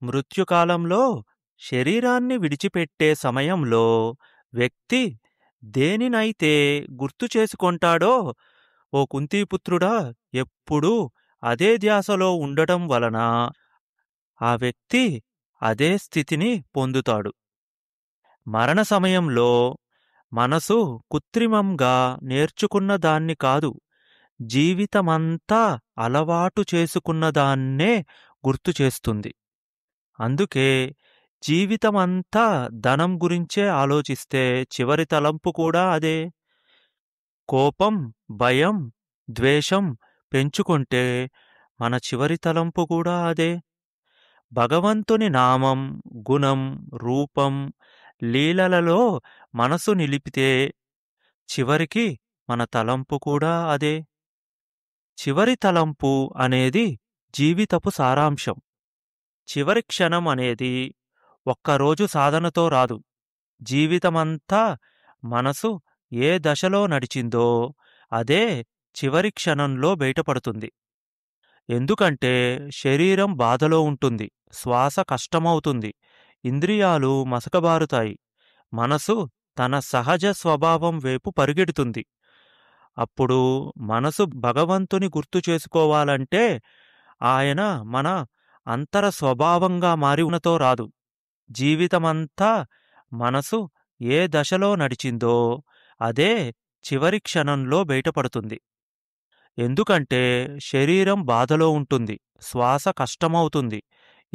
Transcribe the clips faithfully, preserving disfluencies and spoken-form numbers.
మృత్యుకాలంలో శరీరాన్ని విడిచిపెట్టే సమయంలో వ్యక్తి దేనినైతే గుర్తు చేసుకొంటాడో, ఓ కుంతీపుత్రుడా, ఎప్పుడూ అదే ధ్యాసలో ఉండటం వలన ఆ వ్యక్తి అదే స్థితిని పొందుతాడు. మరణ సమయంలో మనసు కృత్రిమంగా నేర్చుకున్న దాన్ని కాదు, జీవితమంతా అలవాటు చేసుకున్నదాన్నే గుర్తు చేస్తుంది. అందుకే జీవితమంతా ధనం గురించే ఆలోచిస్తే చివరి తలంపు కూడా అదే. కోపం, భయం, ద్వేషం పెంచుకుంటే మన చివరి తలంపు కూడా అదే. భగవంతుని నామం, గుణం, రూపం, లీలలలో మనసు నిలిపితే చివరికి మన తలంపు కూడా అదే. చివరి తలంపు అనేది జీవితపు సారాంశం. చివరి క్షణం అనేది ఒక్కరోజు సాధనతో రాదు. జీవితమంతా మనసు ఏ దశలో నడిచిందో అదే చివరి క్షణంలో బయటపడుతుంది. ఎందుకంటే శరీరం బాధలో ఉంటుంది, శ్వాస కష్టమవుతుంది, ఇంద్రియాలు మసకబారుతాయి, మనసు తన సహజ స్వభావం వైపు పరిగెడుతుంది. అప్పుడు మనసు భగవంతుని గుర్తు చేసుకోవాలంటే ఆయన మన అంతర స్వభావంగా మారి ఉన్నతో రాదు. జీవితమంతా మనసు ఏ దశలో నడిచిందో అదే చివరి క్షణంలో బయటపడుతుంది. ఎందుకంటే శరీరం బాధలో ఉంటుంది, శ్వాస కష్టమవుతుంది,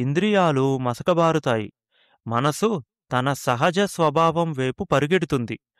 ఇంద్రియాలు మసకబారుతాయి, మనసు తన సహజ స్వభావం వైపు పరిగెడుతుంది.